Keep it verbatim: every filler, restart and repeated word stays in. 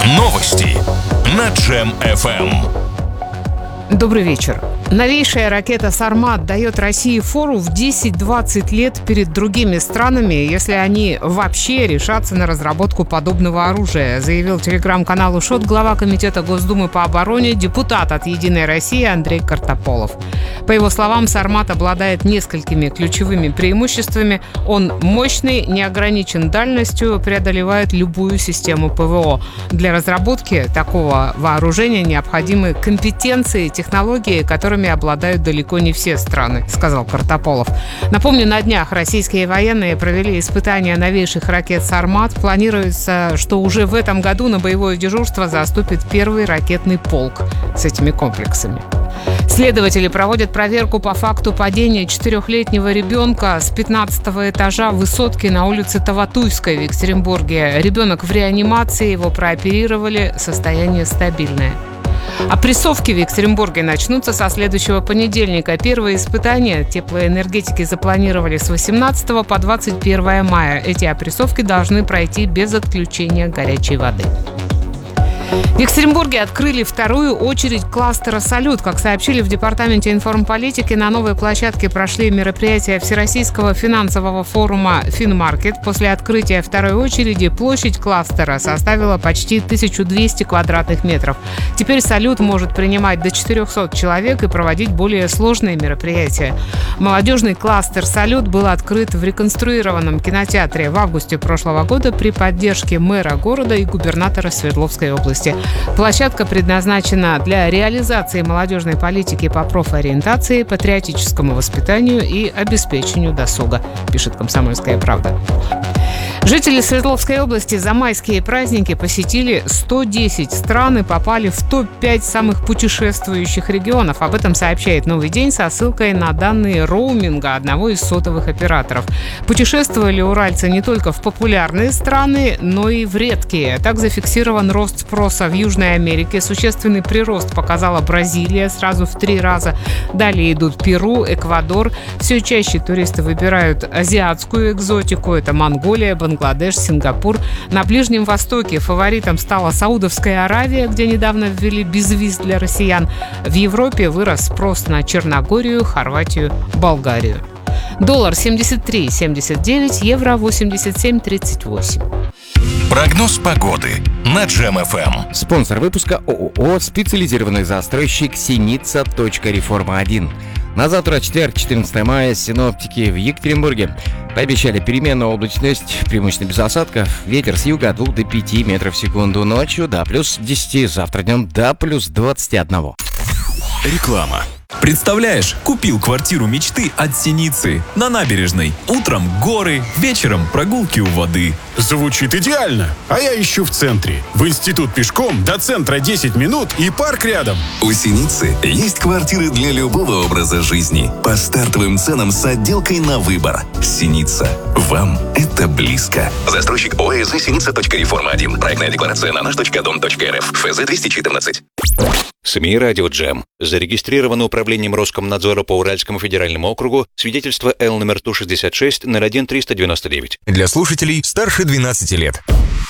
Новости на Джем эф эм. Добрый вечер. Новейшая ракета «Сармат» дает России фору в десять-двадцать лет перед другими странами, если они вообще решатся на разработку подобного оружия, заявил телеграм-каналу ШОТ глава Комитета Госдумы по обороне, депутат от «Единой России» Андрей Картополов. По его словам, «Сармат» обладает несколькими ключевыми преимуществами. Он мощный, не ограничен дальностью, преодолевает любую систему ПВО. Для разработки такого вооружения необходимы компетенции, технологии, которыми обладают далеко не все страны, сказал Картополов. Напомню, на днях российские военные провели испытания новейших ракет «Сармат». Планируется, что уже в этом году на боевое дежурство заступит первый ракетный полк с этими комплексами. Следователи проводят проверку по факту падения четырехлетнего ребенка с пятнадцатого этажа высотки на улице Таватуйской в Екатеринбурге. Ребенок в реанимации, его прооперировали, состояние стабильное. Опрессовки в Екатеринбурге начнутся со следующего понедельника. Первые испытания теплоэнергетики запланировали с восемнадцатого по двадцать первое мая. Эти опрессовки должны пройти без отключения горячей воды. В Екатеринбурге открыли вторую очередь кластера «Салют». Как сообщили в Департаменте информполитики, на новой площадке прошли мероприятия Всероссийского финансового форума «Финмаркет». После открытия второй очереди площадь кластера составила почти тысячу двести квадратных метров. Теперь «Салют» может принимать до четырехсот человек и проводить более сложные мероприятия. Молодежный кластер «Салют» был открыт в реконструированном кинотеатре в августе прошлого года при поддержке мэра города и губернатора Свердловской области. Площадка предназначена для реализации молодежной политики по профориентации, патриотическому воспитанию и обеспечению досуга, пишет «Комсомольская правда». Жители Свердловской области за майские праздники посетили сто десять стран и попали в топ пять самых путешествующих регионов. Об этом сообщает «Новый день» со ссылкой на данные роуминга одного из сотовых операторов. Путешествовали уральцы не только в популярные страны, но и в редкие. Так зафиксирован рост спроса в Южной Америке. Существенный прирост показала Бразилия сразу в три раза. Далее идут Перу, Эквадор. Все чаще туристы выбирают азиатскую экзотику. Это Монголия, Бангладеш, Сингапур. На Ближнем Востоке фаворитом стала Саудовская Аравия, где недавно ввели безвиз для россиян. В Европе вырос спрос на Черногорию, Хорватию, Болгарию. Доллар семьдесят три семьдесят девять, евро восемьдесят семь тридцать восемь. Прогноз погоды на Джем эф эм. Спонсор выпуска ООО «Специализированный застройщик Синица. Реформа один». На завтра, четверг, четырнадцатое мая, синоптики в Екатеринбурге пообещали переменную облачность, преимущественно без осадков, ветер с юга от двух до пяти метров в секунду, ночью до плюс десяти, завтра днем до плюс двадцати одного. Реклама. Представляешь, купил квартиру мечты от Синицы на набережной. Утром горы, вечером прогулки у воды. Звучит идеально. А я ищу в центре. В институт пешком, до центра десять минут и парк рядом. У Синицы есть квартиры для любого образа жизни. По стартовым ценам с отделкой на выбор. Синица. Вам это близко. Застройщик ОСЗ Синица. Реформа один. Проектная декларация на наш точка дом точка эр эф. ФЗ двести четырнадцать. СМИ «Радио Джем». Зарегистрировано управлением Роскомнадзора по Уральскому федеральному округу. Свидетельство Л номер Ту шестьдесят шесть ноль один триста девяносто девять. Для слушателей старше двенадцати лет.